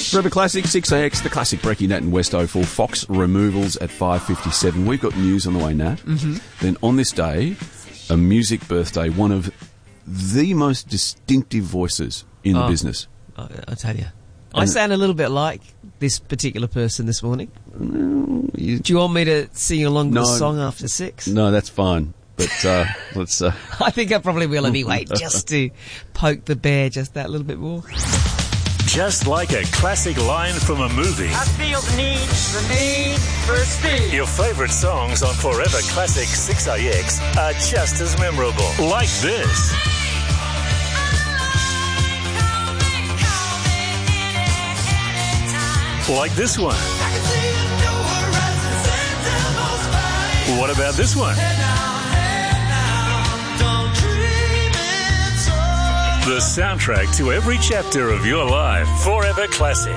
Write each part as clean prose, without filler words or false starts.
Forever Classic, 6AX, the classic Brekkie, Nat and Westo for Fox Removals at 5:57. We've got news on the way, Nat. Mm-hmm. Then on this day, a music birthday, one of the most distinctive voices in the business. I'll tell you. I sound a little bit like this particular person this morning. Do you want me to sing along the song after 6? No, that's fine. But let's... I think I probably will anyway, just to poke the bear just that little bit more. Just like a classic line from a movie. I feel the need for speed. Your favourite songs on Forever Classic 6AX are just as memorable. Like this. Like this one. What about this one? The soundtrack to every chapter of your life. Forever Classic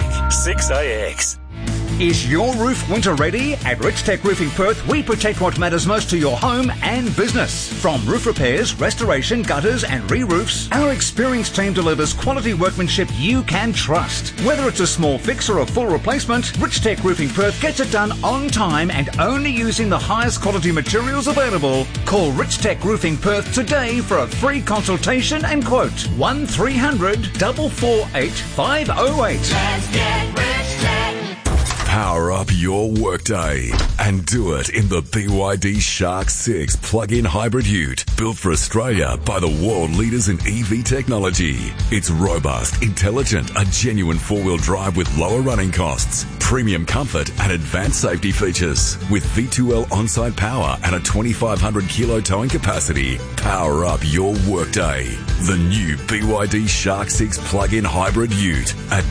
6AX. Is your roof winter ready? At Rich Tech Roofing Perth, we protect what matters most to your home and business. From roof repairs, restoration, gutters and re-roofs, our experienced team delivers quality workmanship you can trust. Whether it's a small fix or a full replacement, Rich Tech Roofing Perth gets it done on time and only using the highest quality materials available. Call Rich Tech Roofing Perth today for a free consultation and quote. 1300 448 508. Let's get Rich Tech. Power up your workday and do it in the BYD Shark 6 plug-in hybrid ute, built for Australia by the world leaders in EV technology. It's robust, intelligent, a genuine four-wheel drive with lower running costs, premium comfort and advanced safety features. With V2L on-site power and a 2,500 kilo towing capacity, power up your workday. The new BYD Shark 6 plug-in hybrid ute at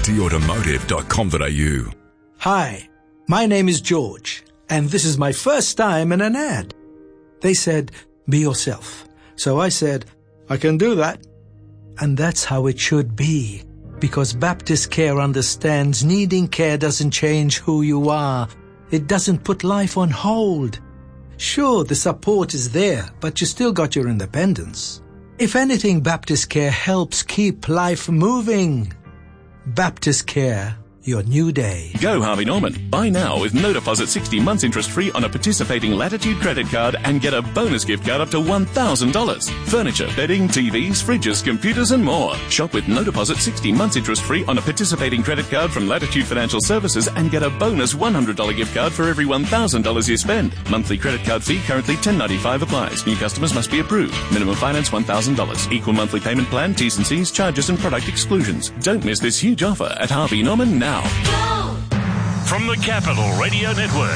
bydautomotive.com.au. Hi, my name is George, and this is my first time in an ad. They said, be yourself. So I said, I can do that. And that's how it should be, because Baptist Care understands needing care doesn't change who you are. It doesn't put life on hold. Sure, the support is there, but you still got your independence. If anything, Baptist Care helps keep life moving. Baptist Care. Your new day. Go Harvey Norman. Buy now with no deposit 60 months interest free on a participating Latitude credit card and get a bonus gift card up to $1,000. Furniture, bedding, TVs, fridges, computers and more. Shop with no deposit 60 months interest free on a participating credit card from Latitude Financial Services and get a bonus $100 gift card for every $1,000 you spend. Monthly credit card fee currently $10.95 applies. New customers must be approved. Minimum finance $1,000. Equal monthly payment plan, T's and C's, charges and product exclusions. Don't miss this huge offer at Harvey Norman now. Go! From the Capital Radio Network,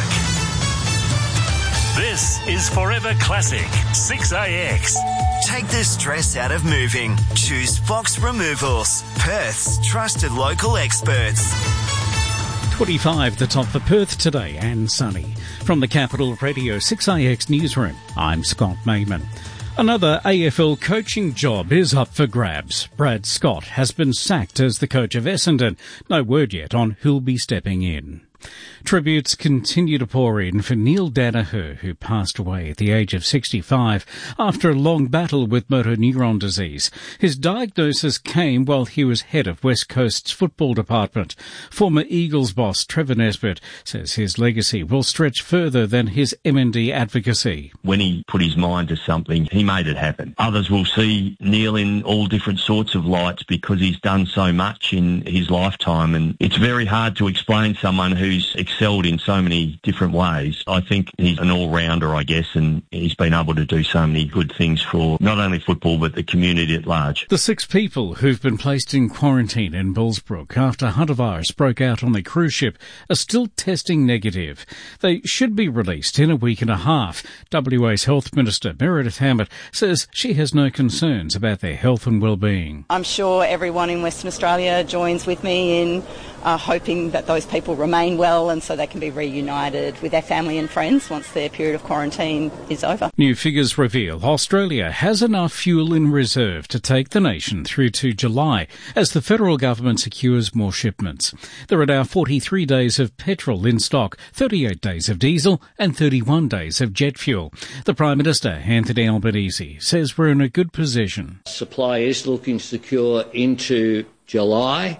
this is Forever Classic 6AX. Take the stress out of moving. Choose Fox Removals, Perth's trusted local experts. 25 the top for Perth today and sunny. From the Capital Radio 6AX newsroom, I'm Scott Mayman. Another AFL coaching job is up for grabs. Brad Scott has been sacked as the coach of Essendon. No word yet on who'll be stepping in. Tributes continue to pour in for Neil Danaher, who passed away at the age of 65 after a long battle with motor neuron disease. His diagnosis came while he was head of West Coast's football department. Former Eagles boss Trevor Nesbitt says his legacy will stretch further than his MND advocacy. When he put his mind to something, he made it happen. Others will see Neil in all different sorts of lights because he's done so much in his lifetime, and it's very hard to explain someone who's excelled in so many different ways. I think he's an all-rounder, I guess, and he's been able to do so many good things for not only football but the community at large. The 6 people who've been placed in quarantine in Bullsbrook after hantavirus broke out on the cruise ship are still testing negative. They should be released in a week and a half. WA's Health Minister Meredith Hammett says she has no concerns about their health and well-being. I'm sure everyone in Western Australia joins with me in hoping that those people remain well and so they can be reunited with their family and friends once their period of quarantine is over. New figures reveal Australia has enough fuel in reserve to take the nation through to July as the federal government secures more shipments. There are now 43 days of petrol in stock, 38 days of diesel and 31 days of jet fuel. The Prime Minister, Anthony Albanese, says we're in a good position. Supply is looking secure into July.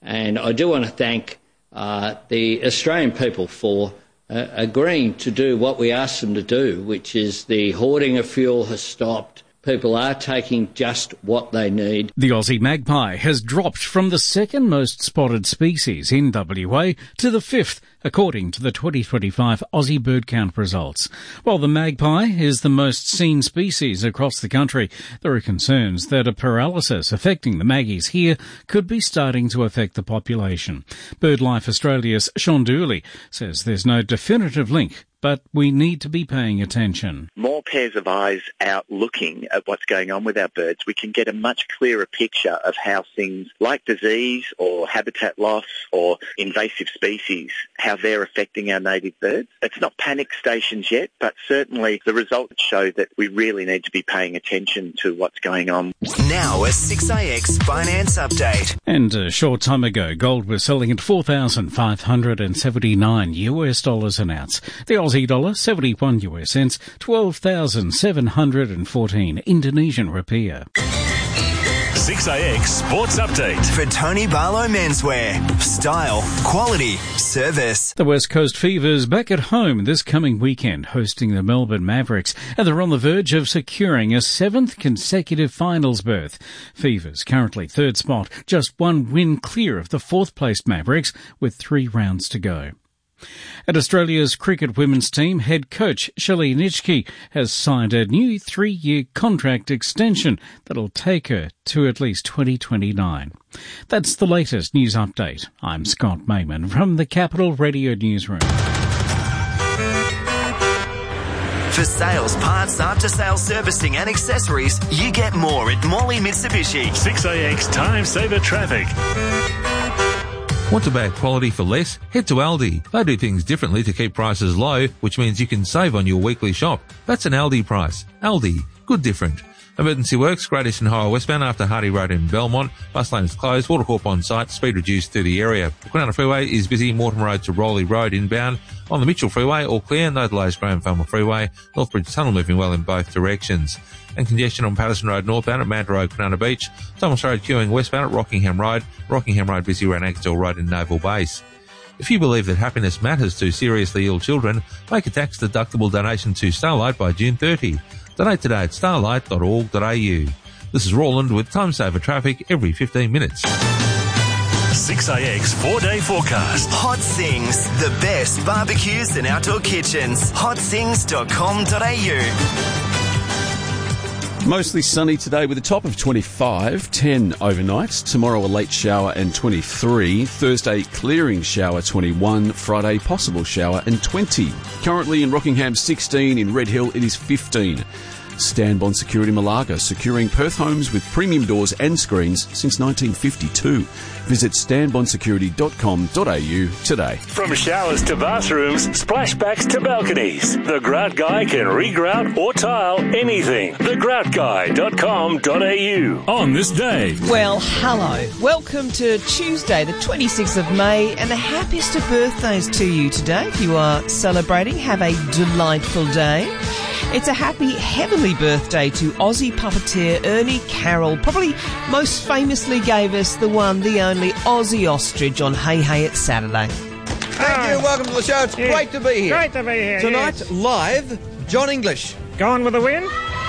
And I do want to thank the Australian people for agreeing to do what we asked them to do, which is the hoarding of fuel has stopped. People are taking just what they need. The Aussie magpie has dropped from the second most spotted species in WA to the fifth, according to the 2025 Aussie bird count results. While the magpie is the most seen species across the country, there are concerns that a paralysis affecting the maggies here could be starting to affect the population. BirdLife Australia's Sean Dooley says there's no definitive link, but we need to be paying attention. More pairs of eyes out looking at what's going on with our birds, we can get a much clearer picture of how things like disease or habitat loss or invasive species, how they're affecting our native birds. It's not panic stations yet, but certainly the results show that we really need to be paying attention to what's going on. Now a 6AX finance update. And a short time ago, gold was selling at $4,579 an ounce. The Aussie dollar, 71 US cents, 12,714 Indonesian rupiah. 6AX Sports Update. For Tony Barlow Menswear. Style, quality, service. The West Coast Fevers back at home this coming weekend, hosting the Melbourne Mavericks, and they're on the verge of securing a 7th consecutive finals berth. Fevers currently third spot, just one win clear of the 4th placed Mavericks with 3 rounds to go. And Australia's cricket women's team head coach Shelley Nitschke has signed a new 3-year contract extension that'll take her to at least 2029. That's the latest news update. I'm Scott Mayman from the Capital Radio Newsroom. For sales, parts, after-sales servicing and accessories, you get more at Morley Mitsubishi. 6AX Time Saver Traffic. Want to buy quality for less? Head to Aldi. They do things differently to keep prices low, which means you can save on your weekly shop. That's an Aldi price. Aldi. Good different. Emergency works, Great Eastern Highway westbound after Hardy Road in Belmont. Bus lane is closed, Watercorp on site, speed reduced through the area. The Kwinana Freeway is busy, Mortimer Road to Rowley Road inbound. On the Mitchell Freeway, all clear, no delays Graham Farmer Freeway. Northbridge Tunnel moving well in both directions. And congestion on Patterson Road northbound at Manta Road, Kwinana Beach. Thomas Road queuing westbound at Rockingham Road busy around Axtell Road in Naval Base. If you believe that happiness matters to seriously ill children, make a tax-deductible donation to Starlight by June 30. Donate today at starlight.org.au. This is Roland with Time Saver Traffic every 15 minutes. 6AX 4-day forecast. Hot Sings, the best barbecues and outdoor kitchens. hotsings.com.au. Mostly sunny today with a top of 25, 10 overnight. Tomorrow a late shower and 23. Thursday clearing shower 21. Friday possible shower and 20. Currently in Rockingham 16. In Red Hill it is 15. Stanbond Security Malaga, securing Perth homes with premium doors and screens since 1952. Visit stanbondsecurity.com.au today. From showers to bathrooms, splashbacks to balconies, the Grout Guy can regrout or tile anything. thegroutguy.com.au on this day. Well, hello. Welcome to Tuesday, the 26th of May, and the happiest of birthdays to you today. If you are celebrating, have a delightful day. It's a happy, heavenly birthday to Aussie puppeteer Ernie Carroll. Probably most famously gave us the one, the only Aussie ostrich on Hey Hey It's Saturday. Thank you. Welcome to the show. It's great to be here. Great to be here. Tonight, yes. Live, John English. Gone with the wind?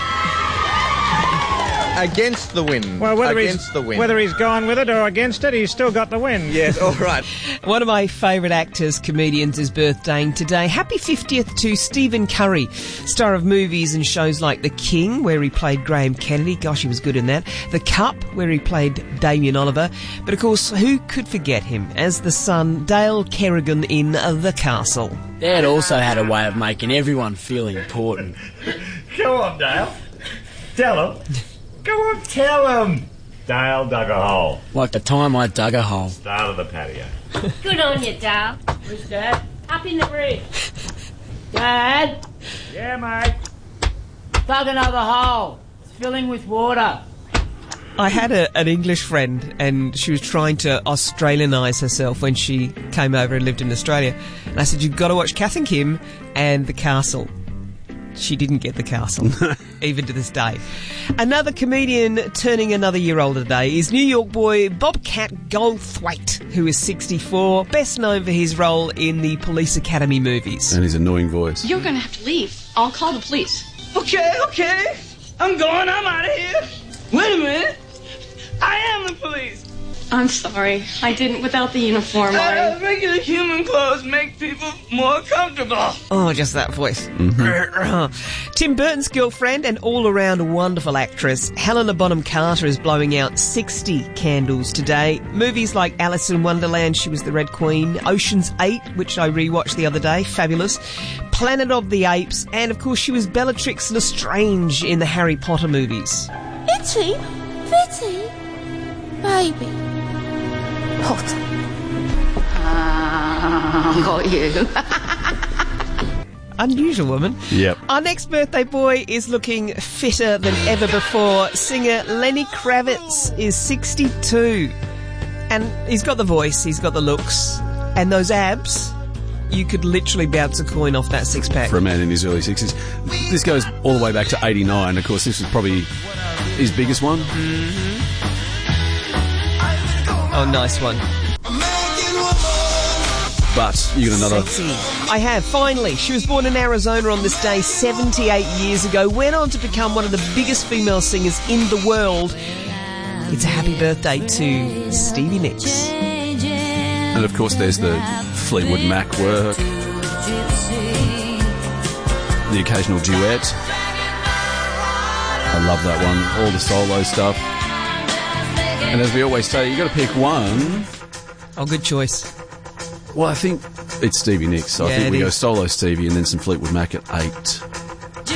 Against the wind. Well, whether he's gone with it or against it, he's still got the win. Yes, all right. One of my favourite actors, comedians, is birthdaying today. Happy 50th to Stephen Curry, star of movies and shows like The King, where he played Graham Kennedy. Gosh, he was good in that. The Cup, where he played Damien Oliver. But, of course, who could forget him as the son, Dale Kerrigan, in The Castle. Dad also had a way of making everyone feel important. Go on, Dale. Tell him. Go on, tell him. Dale dug a hole. Like the time I dug a hole. Start of the patio. Good on you, Dale. Where's Dad? Up in the room. Dad? Yeah, mate. Dug another hole. It's filling with water. I had an English friend, and she was trying to Australianise herself when she came over and lived in Australia. And I said, you've got to watch Kath and Kim and The Castle. she didn't get the castle, even to this day. Another comedian turning another year older today is New York boy Bobcat Goldthwait, who is 64, best known for his role in the Police Academy movies. And his annoying voice. You're going to have to leave. I'll call the police. Okay. I'm going. I'm out of here. Wait a minute. I am the police. I'm sorry. I didn't without the uniform on. Regular human clothes make people more comfortable. Oh, just that voice. Tim Burton's girlfriend and all-around wonderful actress Helena Bonham Carter is blowing out 60 candles today. Movies like Alice in Wonderland, she was the Red Queen, Ocean's 8, which I rewatched the other day, fabulous, Planet of the Apes, and of course she was Bellatrix Lestrange in the Harry Potter movies. Itsy bitsy baby Potter. Got you. Unusual woman. Yep. Our next birthday boy is looking fitter than ever before. Singer Lenny Kravitz is 62. And he's got the voice, he's got the looks, and those abs. You could literally bounce a coin off that six-pack. For a man in his early 60s. This goes all the way back to 89. Of course, this was probably his biggest one. Oh, nice one. But you got another. Sexy. I have, finally. She was born in Arizona on this day 78 years ago. Went on to become one of the biggest female singers in the world. It's a happy birthday to Stevie Nicks. And of course, there's the Fleetwood Mac work, the occasional duet. I love that one. All the solo stuff. And as we always say, you got to pick one. Oh, good choice. Well, I think it's Stevie Nicks. So I think we it go is. solo Stevie and then some Fleetwood Mac at 8.